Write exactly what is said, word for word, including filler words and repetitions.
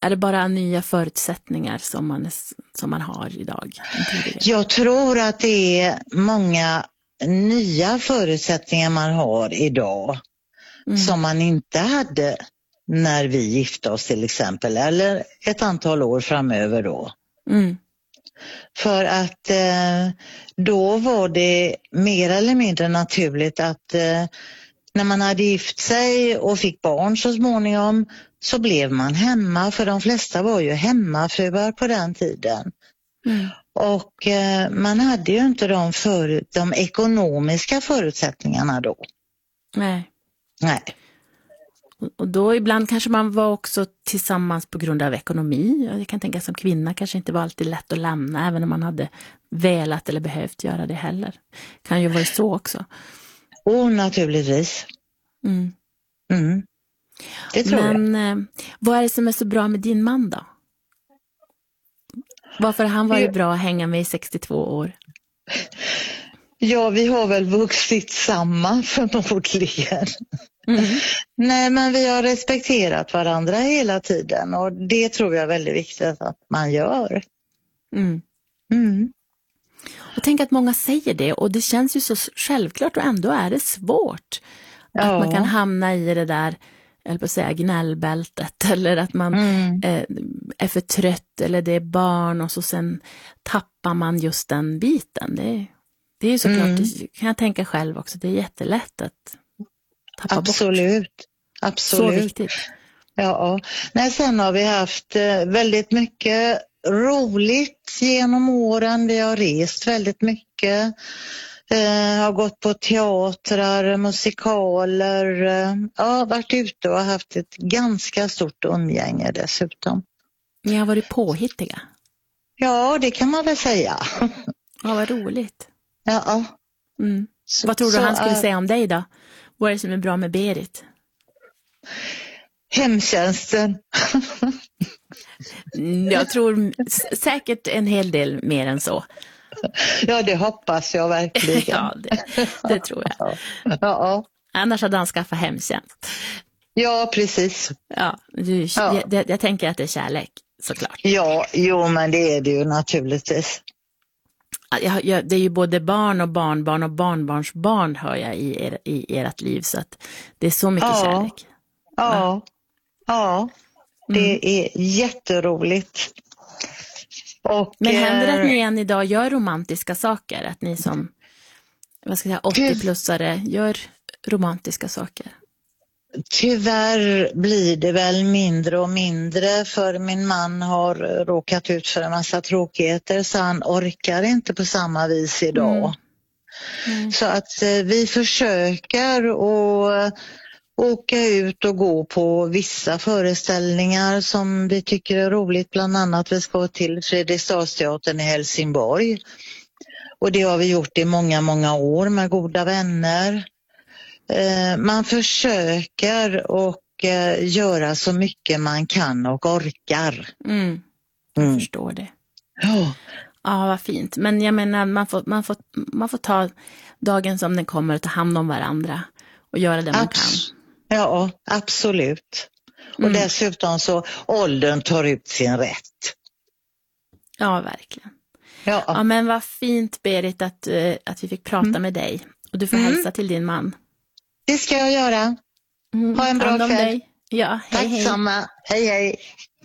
Är det bara nya förutsättningar som man, är, som man har idag? Jag tror att det är många nya förutsättningar man har idag mm. som man inte hade när vi gifte oss till exempel, eller ett antal år framöver då. Mm. För att eh, då var det mer eller mindre naturligt att eh, när man hade gift sig och fick barn så småningom så blev man hemma, för de flesta var ju hemmafruar på den tiden. Mm. Och eh, man hade ju inte de, för, de ekonomiska förutsättningarna då. Nej. Nej. Och då ibland kanske man var också tillsammans på grund av ekonomi. Jag kan tänka som kvinna kanske inte var alltid lätt att lämna, även om man hade velat eller behövt göra det heller. Kan ju vara så också. Oh, naturligtvis. Mm. Mm. Det tror Men jag. Eh, vad är det som är så bra med din man då? Varför han var ju bra att hänga med i sextiotvå år? Ja, vi har väl vuxit samman förmodligen. Mm. Nej, men vi har respekterat varandra hela tiden och det tror jag är väldigt viktigt att man gör. Mm. Mm. Och tänk att många säger det och det känns ju så självklart och ändå är det svårt. Ja. Att man kan hamna i det där, eller på att säga gnällbältet, eller att man mm. eh, är för trött eller det är barn och så sen tappar man just den biten. Det är, det är ju såklart, mm. det kan jag tänka själv också, det är jättelätt att tappa Absolut. bort. Absolut. Så viktigt. Ja, nej, sen har vi haft väldigt mycket roligt genom åren. Vi har rest väldigt mycket. Eh, har gått på teatrar, musikaler. Eh, ja, varit ute och haft ett ganska stort umgänge dessutom. Ni har varit påhittiga. Ja, det kan man väl säga. Ja, vad roligt. Ja. Mm. Så, vad tror du så, han skulle äh, säga om dig då? Vad är det som är bra med Berit? Hemtjänsten. Jag tror säkert en hel del mer än så. Ja, det hoppas jag verkligen. Ja, det, det tror jag. Ja. Ja. Annars hade han skaffat hemtjänst. Ja, precis. Ja, du, ja. Jag, jag tänker att det är kärlek, såklart. Ja, jo, men det är det ju naturligtvis. Jag, jag, det är ju både barn och barnbarn och barnbarnsbarn hör jag i, er, i ert liv, så att det är så mycket ja. kärlek. Ja, Va? ja. Det mm. är jätteroligt. Och, men händer det att ni än idag gör romantiska saker? Att ni som vad ska jag säga, åttio-plussare gör romantiska saker? Tyvärr blir det väl mindre och mindre, för min man har råkat ut för en massa tråkigheter så han orkar inte på samma vis idag. Mm. Mm. Så att eh, vi försöker att åka ut och gå på vissa föreställningar som vi tycker är roligt. Bland annat vi ska till Fredriksdalsteatern i Helsingborg. Och det har vi gjort i många, många år med goda vänner. Eh, man försöker och eh, göra så mycket man kan och orkar. Mm. Jag mm. förstår det. Ja. Ja, vad fint. Men jag menar, man får, man får, man får ta dagen som den kommer och ta hand om varandra och göra det man Abs- kan. Ja, absolut. Mm. Och dessutom så åldern tar ut sin rätt. Ja, verkligen. Ja, ja men vad fint, Berit, att, att vi fick prata mm. med dig. Och du får mm. hälsa till din man. Det ska jag göra. Mm. Ha en bra kväll. Ja, hej, Tack hej. samma. Hej, hej.